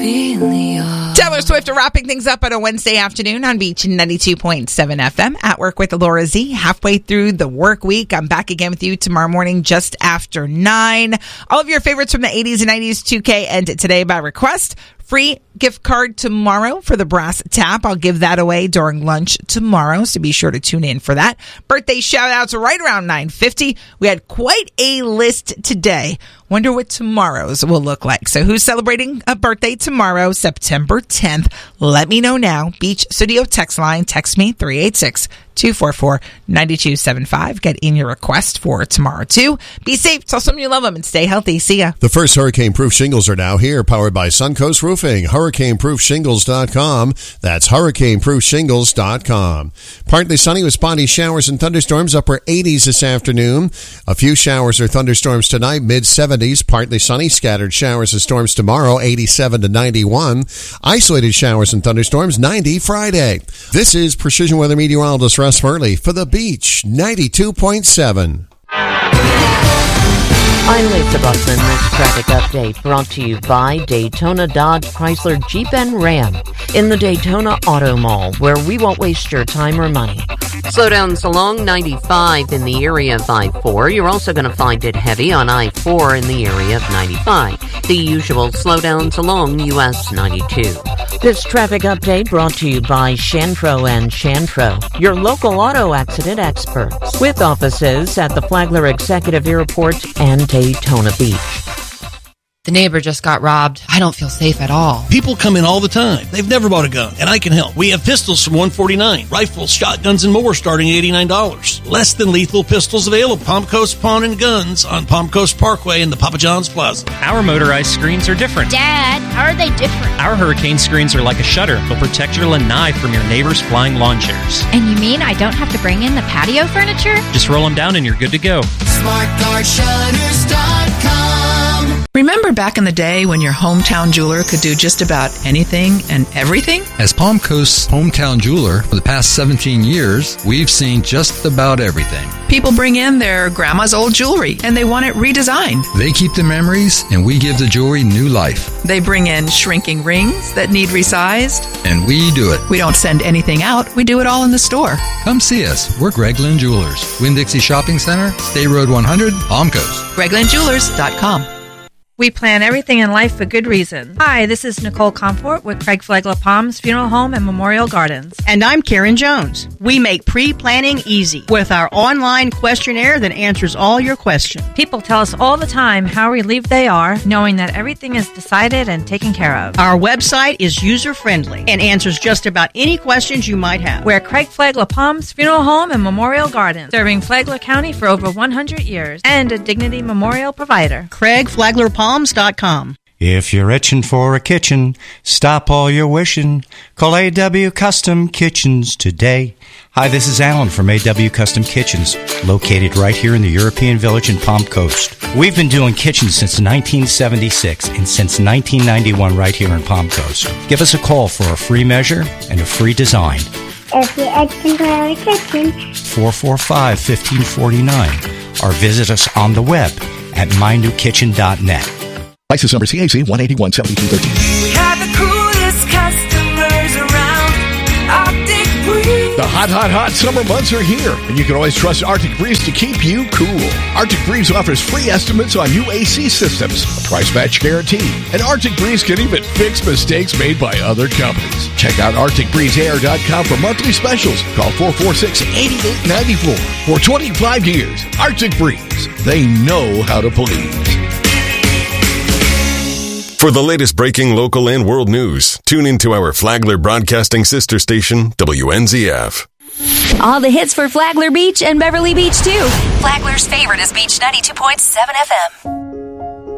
Taylor Swift wrapping things up on a Wednesday afternoon on Beach 92.7 FM. At work with Laura Z. Halfway through the work week. I'm back again with you tomorrow morning just after 9. All of your favorites from the 80s and 90s, 2K, and Today by Request. Free gift card tomorrow for the Brass Tap. I'll give that away during lunch tomorrow, so be sure to tune in for that. Birthday shout-outs right around 9:50. We had quite a list today. Wonder what tomorrow's will look like. So who's celebrating a birthday tomorrow, September 10th? Let me know now. Beach Studio text line. Text me, 386-244-9275. Get in your request for tomorrow, too. Be safe. Tell someone you love them and stay healthy. See ya. The first hurricane-proof shingles are now here, powered by Suncoast Roofing. HurricaneProofShingles.com. That's HurricaneProofShingles.com. Partly sunny with spotty showers and thunderstorms, upper 80s this afternoon. A few showers or thunderstorms tonight, mid-70s. Partly sunny, scattered showers and storms tomorrow, 87 to 91. Isolated showers and thunderstorms, 90 Friday. This is Precision Weather Meteorologist Russ Murley for the Beach 92.7. I'm Lisa Buckman. This traffic update brought to you by Daytona Dodge Chrysler Jeep and Ram in the Daytona Auto Mall, where we won't waste your time or money. Slowdowns along 95 in the area of I-4. You're also going to find it heavy on I-4 in the area of 95. The usual slowdowns along US 92. This traffic update brought to you by Shantro and Shantro, your local auto accident experts, with offices at the Flagler Executive Airport and Daytona Beach. The neighbor just got robbed. I don't feel safe at all. People come in all the time. They've never bought a gun, and I can help. We have pistols from $149, rifles, shotguns, and more starting at $89. Less than lethal pistols available. Palm Coast Pawn and Guns on Palm Coast Parkway in the Papa John's Plaza. Our motorized screens are different. Dad, how are they different? Our hurricane screens are like a shutter. They'll protect your lanai from your neighbor's flying lawn chairs. And you mean I don't have to bring in the patio furniture? Just roll them down and you're good to go. SmartGuardShutters.com. Remember back in the day when your hometown jeweler could do just about anything and everything? As Palm Coast's hometown jeweler for the past 17 years, we've seen just about everything. People bring in their grandma's old jewelry and they want it redesigned. They keep the memories and we give the jewelry new life. They bring in shrinking rings that need resized. And we do it. We don't send anything out. We do it all in the store. Come see us. We're Greg Lynn Jewelers. Winn-Dixie Shopping Center, State Road 100, Palm Coast. GregLynnJewelers.com. We plan everything in life for good reason. Hi, this is Nicole Comfort with Craig Flegler Palms Funeral Home and Memorial Gardens. And I'm Karen Jones. We make pre-planning easy with our online questionnaire that answers all your questions. People tell us all the time how relieved they are knowing that everything is decided and taken care of. Our website is user-friendly and answers just about any questions you might have. We're Craig Flegler Palms Funeral Home and Memorial Gardens, serving Flagler County for over 100 years and a Dignity Memorial provider. Craig Flagler Palms.com. If you're itching for a kitchen, stop all your wishing. Call A.W. Custom Kitchens today. Hi, this is Alan from A.W. Custom Kitchens, located right here in the European Village in Palm Coast. We've been doing kitchens since 1976 and since 1991 right here in Palm Coast. Give us a call for a free measure and a free design. If you're itching for a kitchen, 445-1549, or visit us on the web at mynewkitchen.net. License number CAC 1817213. We have the coolest customers around. Arctic Breeze. The hot summer months are here, and you can always trust Arctic Breeze to keep you cool. Arctic Breeze offers free estimates on new AC systems, a price match guarantee, and Arctic Breeze can even fix mistakes made by other companies. Check out ArcticBreezeAir.com for monthly specials. Call 446-8894. For 25 years, Arctic Breeze. They know how to please. For the latest breaking local and world news, tune into our Flagler Broadcasting sister station, WNZF. All the hits for Flagler Beach and Beverly Beach, too. Flagler's favorite is Beach 92.7 FM.